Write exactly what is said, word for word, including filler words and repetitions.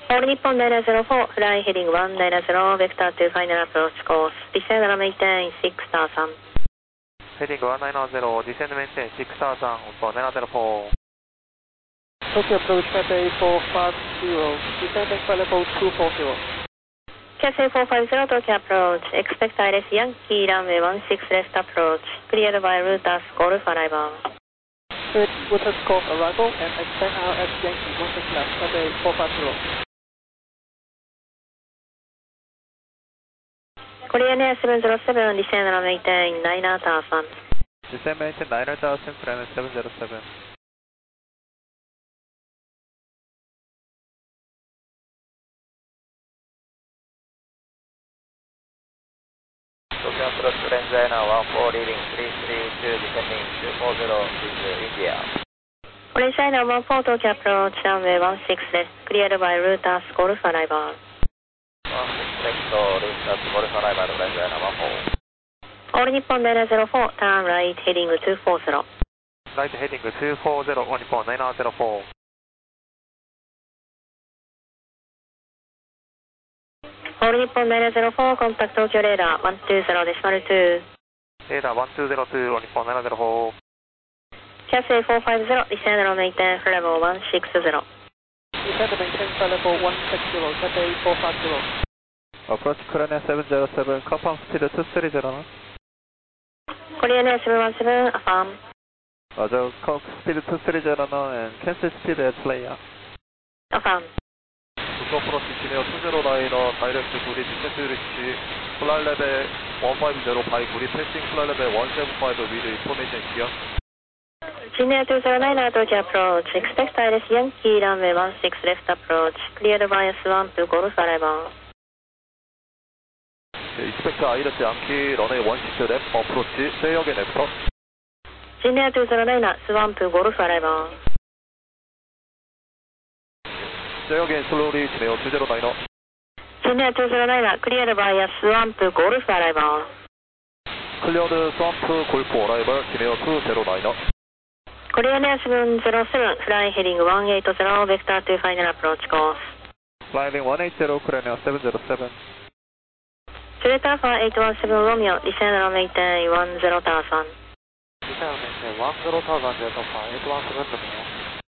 All Nippon nine zero four, fly heading one nine zero, vector to final approach course, descend and maintain six thousand. Heading one nine zero, descend and maintain six thousand, nine zero four. Tokyo approach Cathay four five zero, descending flight level two four zero. Cathay four five zero, Tokyo approach, expect I L S Yankee runway one six left approach, cleared by Lotus Golf arrival. Good, Lotus Golf arrival and expect I L S Yankee one six left, Cathay four five zero. Korean Air seven zero seven, descend and maintain nine thousand. Descend maintain nine thousand, Korean seven zero seven. Tokyo approach Lenzina one four leading three three two, descending two four zero, with India. Korean China one four, Tokyo approach runway one six left, cleared by Lotus Golf arrival. one six left, Lotus Golf arrival, Lenzina one four. All Nippon nine zero four, turn right heading two four zero. Right heading two four zero, All Nippon nine zero four. All Nippon nine zero four, contact Tokyo radar one two zero decimal two. Radar one two zero two, All Nippon nine zero four. Cathay four five zero, descend and maintain flight level one six zero. Descend and maintain flight level one six zero, Cathay four five zero. Approach Korean seven zero seven, confirm speed two three zero. Korean Air seven one seven, affirm. Roger, Cox speed two three zero and cancel speed at layer. Affirm. Tokyo approach Kineo two zero nine, direct to Guri, descend to reach flight level one five zero by Guri, passing flight level one seven five with information here. Kineo two zero nine, Tokyo approach, expect I L S Yankee runway one six left approach, cleared by Swamp Golf arrival. Expect I L S Yankee runway one six left approach, say again after. Kineo two zero nine, Swamp Golf arrival. Say again slowly, Kineo two zero nine. Kineo two zero nine, cleared by Swamp Golf arrival. Cleared Swamp Golf arrival, Kineo two zero nine. Korean Air seven zero seven, fly heading one eight zero, vector to final approach course. Flying one eight zero, Korean seven zero seven. Toyota Alpha eight one seven Romeo, descend and maintain one zero thousand. Descend and maintain one zero thousand, Delta eight one seven Romeo.